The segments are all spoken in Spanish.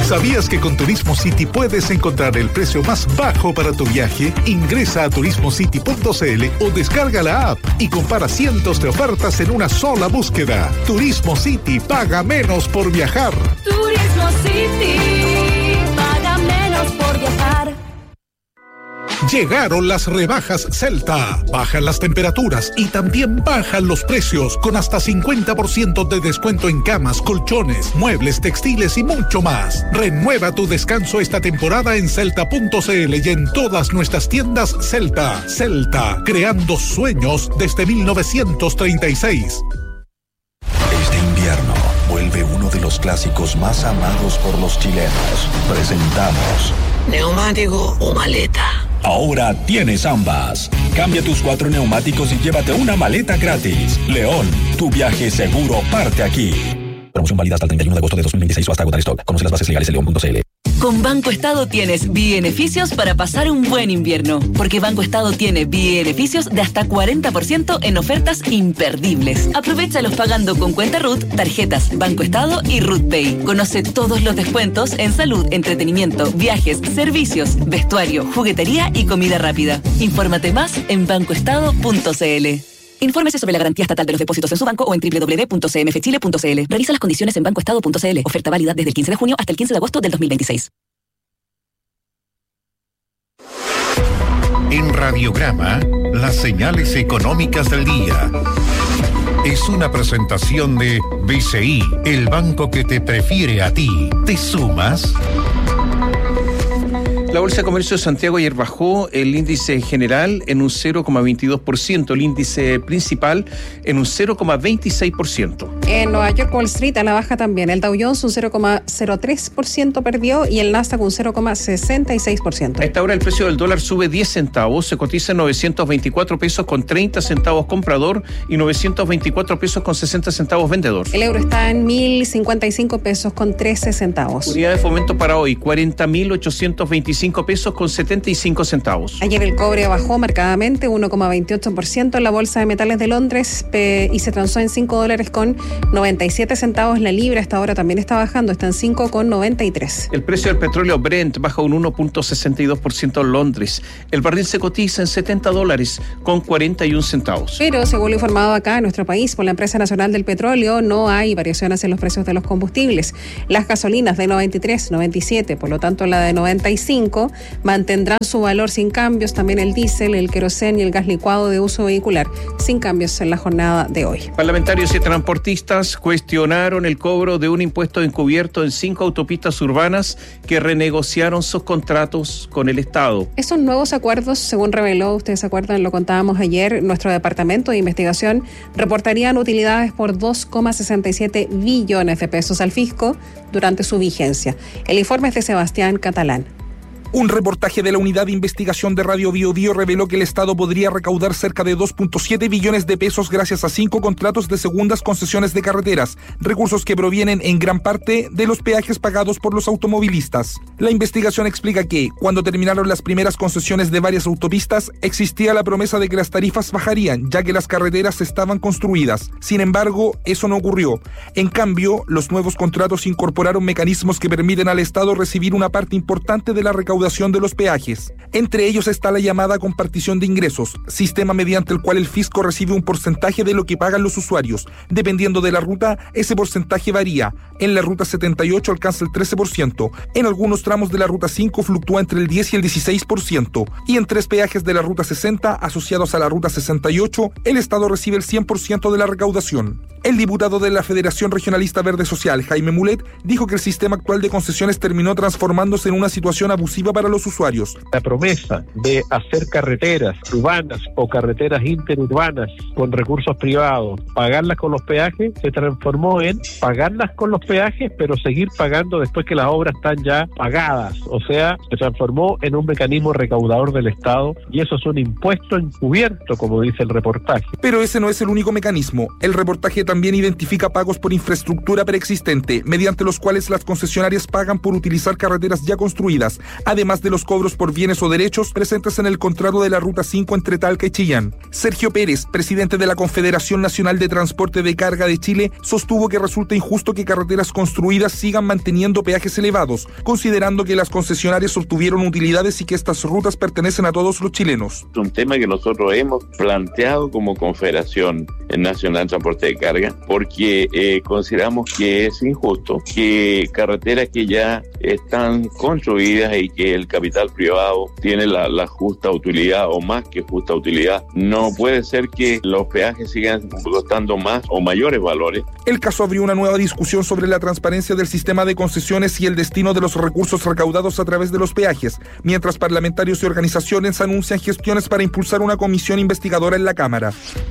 ¿Sabías que con Turismo City puedes encontrar el precio más bajo para tu viaje? Ingresa a turismocity.cl o descarga la app y compara cientos de ofertas en una sola búsqueda. Turismo City, paga menos por viajar. Turismo City, paga menos por viajar. Llegaron las rebajas Celta. Bajan las temperaturas y también bajan los precios con hasta 50% de descuento en camas, colchones, muebles, textiles y mucho más. Renueva tu descanso esta temporada en Celta.cl y en todas nuestras tiendas Celta. Celta, creando sueños desde 1936. Este invierno vuelve uno de los clásicos más amados por los chilenos. Presentamos ¿neumático o maleta? Ahora tienes ambas. Cambia tus 4 neumáticos y llévate una maleta gratis. León, tu viaje seguro parte aquí. Promoción válida hasta el 31 de agosto de 2026 o hasta agotar stock. Conoce las bases legales en león.cl. Con Banco Estado tienes beneficios para pasar un buen invierno, porque Banco Estado tiene beneficios de hasta 40% en ofertas imperdibles. Aprovéchalos pagando con cuenta RUT, tarjetas Banco Estado y RUT Pay. Conoce todos los descuentos en salud, entretenimiento, viajes, servicios, vestuario, juguetería y comida rápida. Infórmate más en bancoestado.cl. Infórmese sobre la garantía estatal de los depósitos en su banco o en www.cmfchile.cl. Revisa las condiciones en bancoestado.cl. Oferta válida desde el 15 de junio hasta el 15 de agosto del 2026. En Radiograma, las señales económicas del día. Es una presentación de BCI, el banco que te prefiere a ti. ¿Te sumas? La Bolsa de Comercio de Santiago ayer bajó el índice general en un 0,22%, el índice principal en un 0,26%. En Nueva York, Wall Street a la baja también. El Dow Jones un 0,03% perdió y el Nasdaq un 0,66%. A esta hora el precio del dólar sube 10 centavos, se cotiza en 924 pesos con 30 centavos comprador y 924 pesos con 60 centavos vendedor. El euro está en 1.055 pesos con 13 centavos. Unidad de fomento para hoy, 40.825 pesos con 75 centavos. Ayer el cobre bajó marcadamente 1,28% en la Bolsa de Metales de Londres y se transó en $5 con 97 centavos. La libra hasta ahora también está bajando, está en 5,93. El precio del petróleo Brent baja un 1,62% en Londres. El barril se cotiza en $70 con 41 centavos. Pero según lo informado acá en nuestro país por la Empresa Nacional del Petróleo, no hay variaciones en los precios de los combustibles. Las gasolinas de 93, 97, por lo tanto la de 95 mantendrán su valor sin cambios. También el diésel, el queroseno y el gas licuado de uso vehicular sin cambios en la jornada de hoy. Parlamentarios y transportistas cuestionaron el cobro de un impuesto encubierto en 5 autopistas urbanas que renegociaron sus contratos con el Estado. Esos nuevos acuerdos, según reveló, ustedes se acuerdan, lo contábamos ayer, nuestro departamento de investigación reportarían utilidades por 2,67 billones de pesos al fisco durante su vigencia. El informe es de Sebastián Catalán. Un reportaje de la Unidad de Investigación de Radio Bio Bio reveló que el Estado podría recaudar cerca de 2.7 billones de pesos gracias a 5 contratos de segundas concesiones de carreteras, recursos que provienen en gran parte de los peajes pagados por los automovilistas. La investigación explica que, cuando terminaron las primeras concesiones de varias autopistas, existía la promesa de que las tarifas bajarían, ya que las carreteras estaban construidas. Sin embargo, eso no ocurrió. En cambio, los nuevos contratos incorporaron mecanismos que permiten al Estado recibir una parte importante de la recaudación de los peajes. Entre ellos está la llamada compartición de ingresos, sistema mediante el cual el fisco recibe un porcentaje de lo que pagan los usuarios. Dependiendo de la ruta, ese porcentaje varía. En la ruta 78 alcanza el 13%, en algunos tramos de la ruta 5 fluctúa entre el 10 y el 16%, y en 3 peajes de la ruta 60 asociados a la ruta 68, el Estado recibe el 100% de la recaudación. El diputado de la Federación Regionalista Verde Social, Jaime Mulet, dijo que el sistema actual de concesiones terminó transformándose en una situación abusiva para los usuarios. La promesa de hacer carreteras urbanas o carreteras interurbanas con recursos privados, pagarlas con los peajes, se transformó en pagarlas con los peajes, pero seguir pagando después que las obras están ya pagadas. O sea, se transformó en un mecanismo recaudador del Estado y eso es un impuesto encubierto, como dice el reportaje. Pero ese no es el único mecanismo. El reportaje también identifica pagos por infraestructura preexistente, mediante los cuales las concesionarias pagan por utilizar carreteras ya construidas. además de los cobros por bienes o derechos presentes en el contrato de la Ruta 5 entre Talca y Chillán. Sergio Pérez, presidente de la Confederación Nacional de Transporte de Carga de Chile, sostuvo que resulta injusto que carreteras construidas sigan manteniendo peajes elevados, considerando que las concesionarias obtuvieron utilidades y que estas rutas pertenecen a todos los chilenos. Es un tema que nosotros hemos planteado como Confederación Nacional de Transporte de Carga porque consideramos que es injusto que carreteras que ya están construidas y que el capital privado tiene la justa utilidad o más que justa utilidad, no puede ser que los peajes sigan costando más o mayores valores. El caso abrió una nueva discusión sobre la transparencia del sistema de concesiones y el destino de los recursos recaudados a través de los peajes, mientras parlamentarios y organizaciones anuncian gestiones para impulsar una comisión investigadora en la Cámara.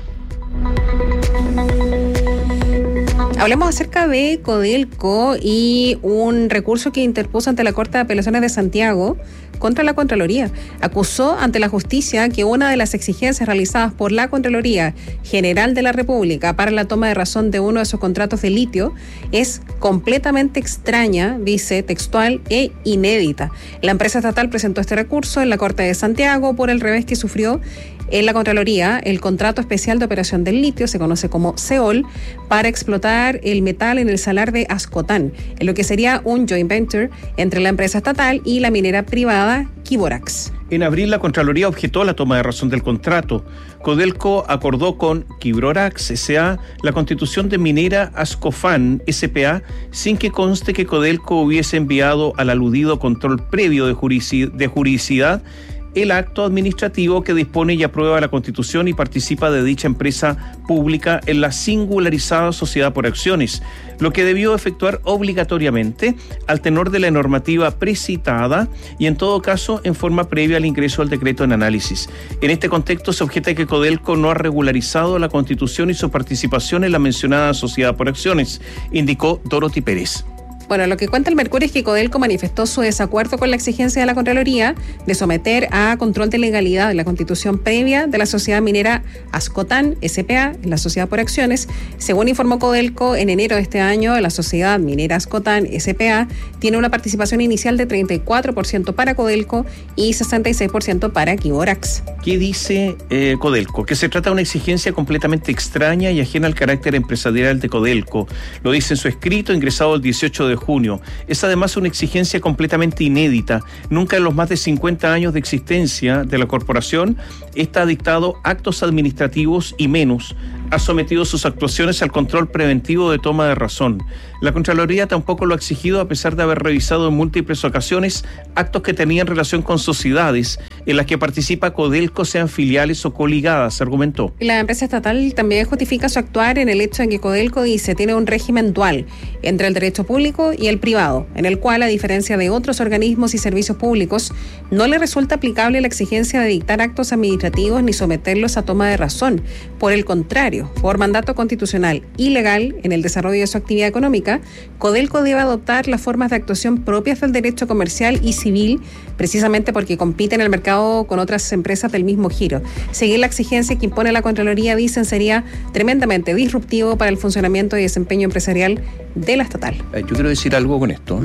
Hablemos acerca de Codelco y un recurso que interpuso ante la Corte de Apelaciones de Santiago contra la Contraloría. Acusó ante la justicia que una de las exigencias realizadas por la Contraloría General de la República para la toma de razón de uno de sus contratos de litio es completamente extraña, dice textual, e inédita. La empresa estatal presentó este recurso en la Corte de Santiago por el revés que sufrió en la Contraloría el contrato especial de operación del litio, se conoce como CEOL, para explotar el metal en el salar de Ascotán, en lo que sería un joint venture entre la empresa estatal y la minera privada Quiborax. En abril, la Contraloría objetó la toma de razón del contrato. Codelco acordó con Quiborax S.A. la constitución de minera Ascofan S.p.A. sin que conste que Codelco hubiese enviado al aludido control previo de juridicidad el acto administrativo que dispone y aprueba la Constitución y participa de dicha empresa pública en la singularizada sociedad por acciones, lo que debió efectuar obligatoriamente al tenor de la normativa precitada y en todo caso en forma previa al ingreso al decreto en análisis. En este contexto se objeta que Codelco no ha regularizado la Constitución y su participación en la mencionada sociedad por acciones, indicó Dorothy Pérez. Bueno, lo que cuenta el Mercurio es que Codelco manifestó su desacuerdo con la exigencia de la Contraloría de someter a control de legalidad la constitución previa de la sociedad minera Ascotán S.p.A., la sociedad por acciones. Según informó Codelco, en enero de este año, la sociedad minera Ascotán S.p.A. tiene una participación inicial de 34% para Codelco y 66% para Quiborax. ¿Qué dice Codelco? Que se trata de una exigencia completamente extraña y ajena al carácter empresarial de Codelco. Lo dice en su escrito ingresado el 18 de junio. Es además una exigencia completamente inédita. Nunca en los más de 50 años de existencia de la corporación esta ha dictado actos administrativos y menos ha sometido sus actuaciones al control preventivo de toma de razón. La Contraloría tampoco lo ha exigido a pesar de haber revisado en múltiples ocasiones actos que tenían relación con sociedades en las que participa Codelco, sean filiales o coligadas, argumentó. La empresa estatal también justifica su actuar en el hecho de que Codelco dice tiene un régimen dual entre el derecho público y el privado, en el cual, a diferencia de otros organismos y servicios públicos, no le resulta aplicable la exigencia de dictar actos administrativos ni someterlos a toma de razón. Por el contrario, por mandato constitucional y legal en el desarrollo de su actividad económica, Codelco debe adoptar las formas de actuación propias del derecho comercial y civil, precisamente porque compite en el mercado con otras empresas del mismo giro. Seguir la exigencia que impone la Contraloría, dicen, sería tremendamente disruptivo para el funcionamiento y desempeño empresarial de la estatal. Yo quiero decir algo con esto.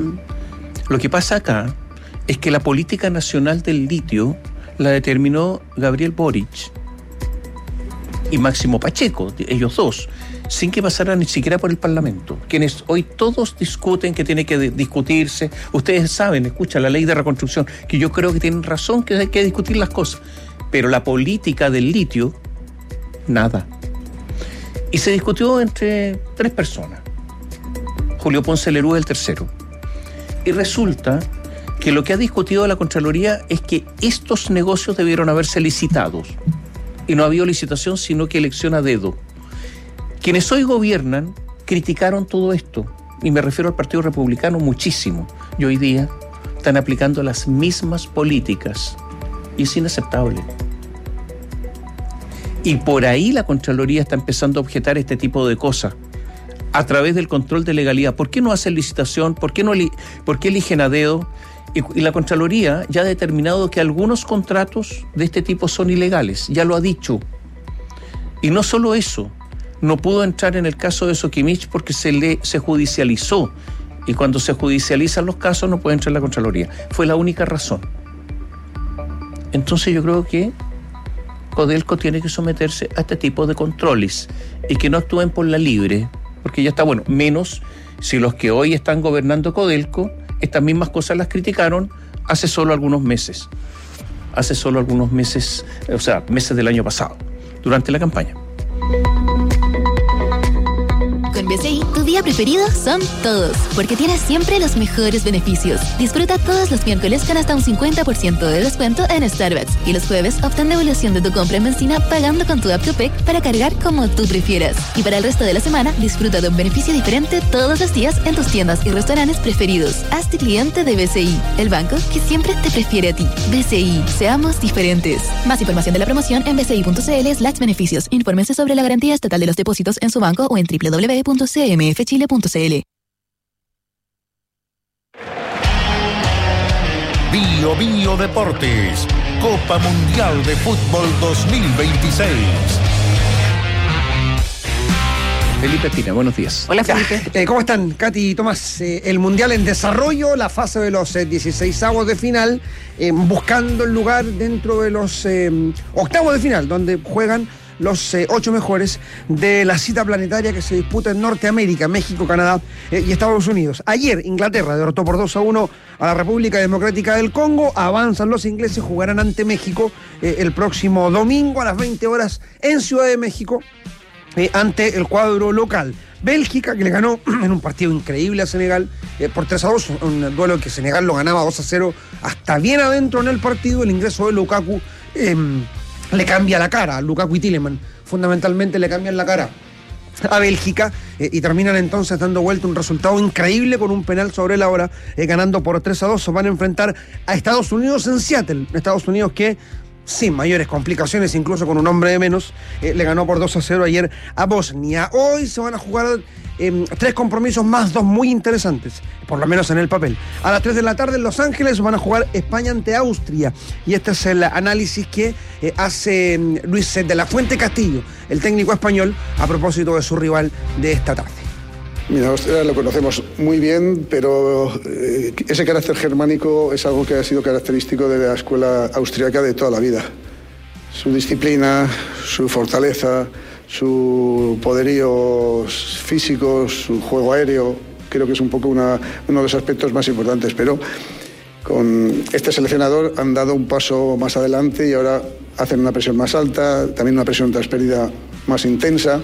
Lo que pasa acá es que la política nacional del litio la determinó Gabriel Boric y Máximo Pacheco, ellos dos, sin que pasara ni siquiera por el Parlamento, quienes hoy todos discuten que tiene que discutirse. Ustedes saben, escucha la ley de reconstrucción, que yo creo que tienen razón, que hay que discutir las cosas, pero la política del litio, nada. Y se discutió entre 3 personas. Julio Ponce Lerú es el tercero. Y resulta que lo que ha discutido la Contraloría es que estos negocios debieron haberse licitados. Y no ha habido licitación, sino que elección a dedo. Quienes hoy gobiernan criticaron todo esto, y me refiero al Partido Republicano muchísimo, y hoy día están aplicando las mismas políticas, y es inaceptable. Y por ahí la Contraloría está empezando a objetar este tipo de cosas, a través del control de legalidad. ¿Por qué no hacen licitación? ¿Por qué eligen a dedo? Y la Contraloría ya ha determinado que algunos contratos de este tipo son ilegales, ya lo ha dicho. Y no solo eso, no pudo entrar en el caso de Soquimich porque se judicializó. Y cuando se judicializan los casos no puede entrar la Contraloría. Fue la única razón. Entonces yo creo que Codelco tiene que someterse a este tipo de controles y que no actúen por la libre, porque ya está bueno, menos si los que hoy están gobernando Codelco, estas mismas cosas las criticaron hace solo algunos meses, o sea, meses del año pasado, durante la campaña. Con BCI, tu día preferido son todos, porque tienes siempre los mejores beneficios. Disfruta todos los miércoles con hasta un 50% de descuento en Starbucks y los jueves obtén devolución de tu compra en benzina pagando con tu app Copec para cargar como tú prefieras. Y para el resto de la semana, disfruta de un beneficio diferente todos los días en tus tiendas y restaurantes preferidos. Hazte cliente de BCI, el banco que siempre te prefiere a ti. BCI, seamos diferentes. Más información de la promoción en bci.cl/beneficios. Infórmense sobre la garantía estatal de los depósitos en su banco o en www.cmfchile.cl. Bio Bio Deportes, Copa Mundial de Fútbol 2026. Felipe Pina, buenos días. Hola, Felipe. ¿Cómo están, Katy y Tomás? El Mundial en desarrollo, la fase de los 16avos de final, buscando el lugar dentro de los octavos de final, donde juegan los 8 mejores de la cita planetaria que se disputa en Norteamérica, México, Canadá y Estados Unidos. Ayer, Inglaterra derrotó por 2-1 a la República Democrática del Congo. Avanzan los ingleses, jugarán ante México el próximo domingo a las 20 horas en Ciudad de México ante el cuadro local. Bélgica, que le ganó en un partido increíble a Senegal por 3-2, un duelo que Senegal lo ganaba 2-0 hasta bien adentro en el partido. El ingreso de Lukaku le cambia la cara a Lukaku y Tielemans, fundamentalmente le cambian la cara a Bélgica y terminan entonces dando vuelta un resultado increíble con un penal sobre la hora, ganando por 3-2. Van a enfrentar a Estados Unidos en Seattle, Estados Unidos que sin mayores complicaciones, incluso con un hombre de menos, le ganó por 2-0 ayer a Bosnia. Hoy se van a jugar 3 compromisos más, 2 muy interesantes, por lo menos en el papel. A las 3 de la tarde en Los Ángeles van a jugar España ante Austria. Y este es el análisis que hace Luis de la Fuente Castillo, el técnico español, a propósito de su rival de esta tarde. Mira, Austria lo conocemos muy bien, pero ese carácter germánico es algo que ha sido característico de la escuela austriaca de toda la vida. Su disciplina, su fortaleza, su poderío físico, su juego aéreo, creo que es un poco uno de los aspectos más importantes, pero con este seleccionador han dado un paso más adelante y ahora hacen una presión más alta, también una presión tras pérdida más intensa.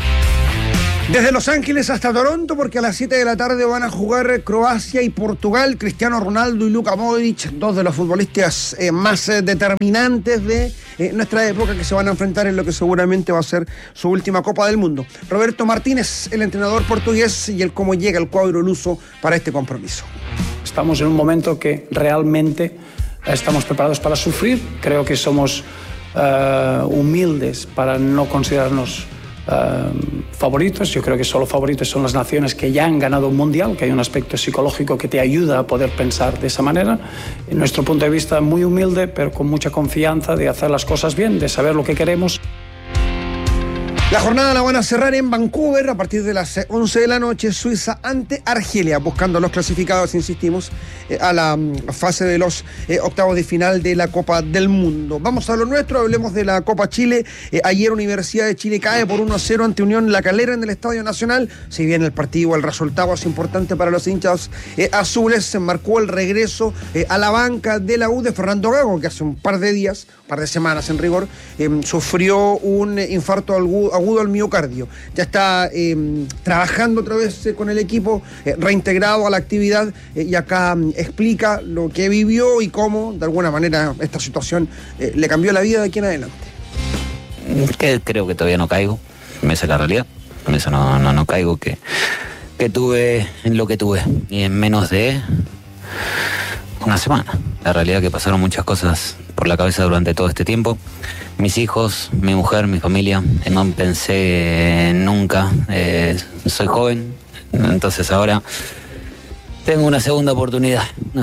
Desde Los Ángeles hasta Toronto, porque a las 7 de la tarde van a jugar Croacia y Portugal. Cristiano Ronaldo y Luka Modric, 2 de los futbolistas más determinantes de nuestra época, que se van a enfrentar en lo que seguramente va a ser su última Copa del Mundo. Roberto Martínez, el entrenador portugués, y el cómo llega el cuadro luso para este compromiso. Estamos en un momento que realmente estamos preparados para sufrir. Creo que somos humildes para no considerarnos favoritos. Yo creo que solo favoritos son las naciones que ya han ganado un mundial, que hay un aspecto psicológico que te ayuda a poder pensar de esa manera. En nuestro punto de vista, muy humilde, pero con mucha confianza de hacer las cosas bien, de saber lo que queremos. La jornada la van a cerrar en Vancouver a partir de las 11 de la noche, Suiza ante Argelia, buscando a los clasificados, insistimos, a la fase de los octavos de final de la Copa del Mundo. Vamos a lo nuestro, hablemos de la Copa Chile. Ayer Universidad de Chile cae por 1-0 ante Unión La Calera en el Estadio Nacional. Si bien el partido, el resultado es importante para los hinchas azules, se marcó el regreso a la banca de la U de Fernando Gago, que hace un par de semanas en rigor, sufrió un infarto agudo al miocardio. Ya está trabajando otra vez con el equipo, reintegrado a la actividad, y acá explica lo que vivió y cómo, de alguna manera, esta situación le cambió la vida de aquí en adelante. Creo que todavía no caigo, esa es la realidad, con eso no caigo, que tuve en lo que tuve, y en menos de una semana. La realidad es que pasaron muchas cosas por la cabeza durante todo este tiempo. Mis hijos, mi mujer, mi familia, no pensé nunca, soy joven, entonces ahora tengo una segunda oportunidad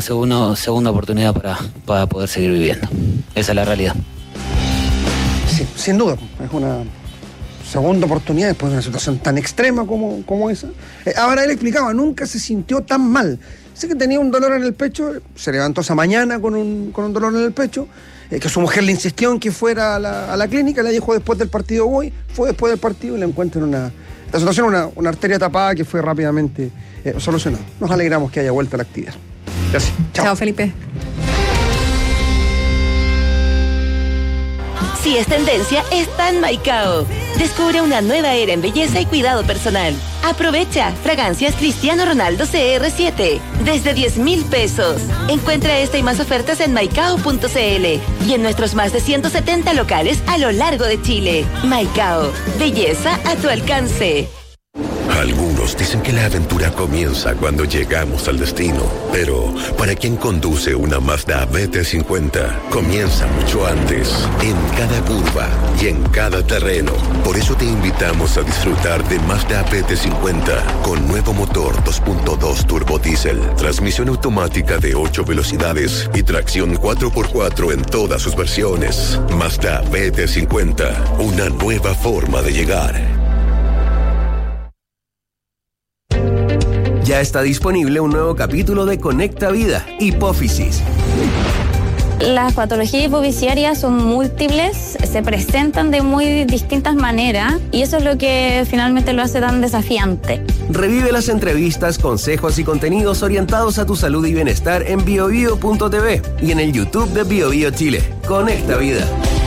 para poder seguir viviendo. Esa es la realidad. Sí, sin duda, es una segunda oportunidad después de una situación tan extrema como esa. Ahora él explicaba, nunca se sintió tan mal. Sé que tenía un dolor en el pecho, se levantó esa mañana con un dolor en el pecho, que su mujer le insistió en que fuera a la clínica, le dijo después del partido voy, fue después del partido y le encuentran esta situación, una arteria tapada que fue rápidamente solucionada. Nos alegramos que haya vuelto a la actividad. Gracias. Chao, Felipe. Si es tendencia, está en Maicao. Descubre una nueva era en belleza y cuidado personal. Aprovecha fragancias Cristiano Ronaldo CR7 desde 10,000 pesos. Encuentra esta y más ofertas en maicao.cl y en nuestros más de 170 locales a lo largo de Chile. Maicao, belleza a tu alcance. Algunos dicen que la aventura comienza cuando llegamos al destino, pero para quien conduce una Mazda BT50, comienza mucho antes, en cada curva y en cada terreno. Por eso te invitamos a disfrutar de Mazda BT50 con nuevo motor 2.2 turbo diésel, transmisión automática de 8 velocidades y tracción 4x4 en todas sus versiones. Mazda BT50, una nueva forma de llegar. Ya está disponible un nuevo capítulo de Conecta Vida, hipófisis. Las patologías hipofisiarias son múltiples, se presentan de muy distintas maneras y eso es lo que finalmente lo hace tan desafiante. Revive las entrevistas, consejos y contenidos orientados a tu salud y bienestar en biobio.tv y en el YouTube de BioBio Chile. Conecta Vida.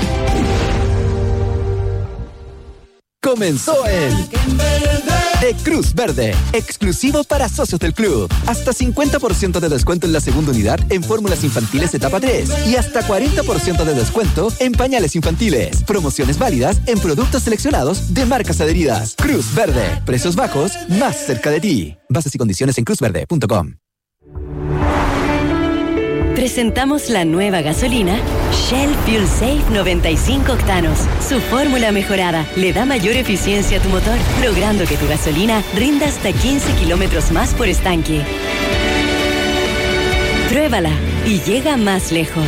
Comenzó el de Cruz Verde, exclusivo para socios del club. Hasta 50% de descuento en la segunda unidad en fórmulas infantiles etapa 3 y hasta 40% de descuento en pañales infantiles. Promociones válidas en productos seleccionados de marcas adheridas. Cruz Verde, precios bajos más cerca de ti. Bases y condiciones en cruzverde.com. Presentamos la nueva gasolina Shell Fuel Safe 95 octanos. Su fórmula mejorada le da mayor eficiencia a tu motor, logrando que tu gasolina rinda hasta 15 kilómetros más por estanque. Pruébala y llega más lejos.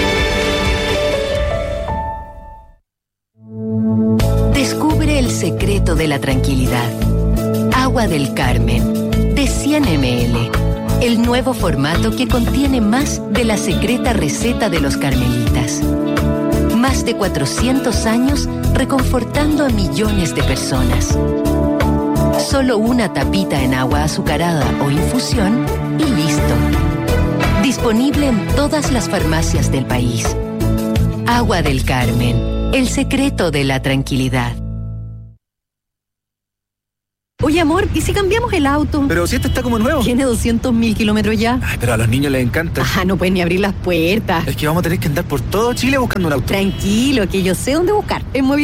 Descubre el secreto de la tranquilidad. Agua del Carmen, de 100 ml. El nuevo formato que contiene más de la secreta receta de los carmelitas. Más de 400 años reconfortando a millones de personas. Solo una tapita en agua azucarada o infusión y listo. Disponible en todas las farmacias del país. Agua del Carmen, el secreto de la tranquilidad. Oye, amor, ¿y si cambiamos el auto? Pero si este está como nuevo. Tiene 200.000 kilómetros ya. Ay, pero a los niños les encanta. No pueden ni abrir las puertas. Es que vamos a tener que andar por todo Chile buscando un auto. Tranquilo, que yo sé dónde buscar. En